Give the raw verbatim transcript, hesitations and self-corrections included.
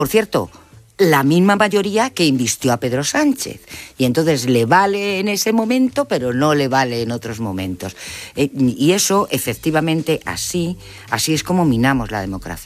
Por cierto, la misma mayoría que invistió a Pedro Sánchez. Y entonces le vale en ese momento, pero no le vale en otros momentos. Eh, y eso, efectivamente, así, así es como minamos la democracia.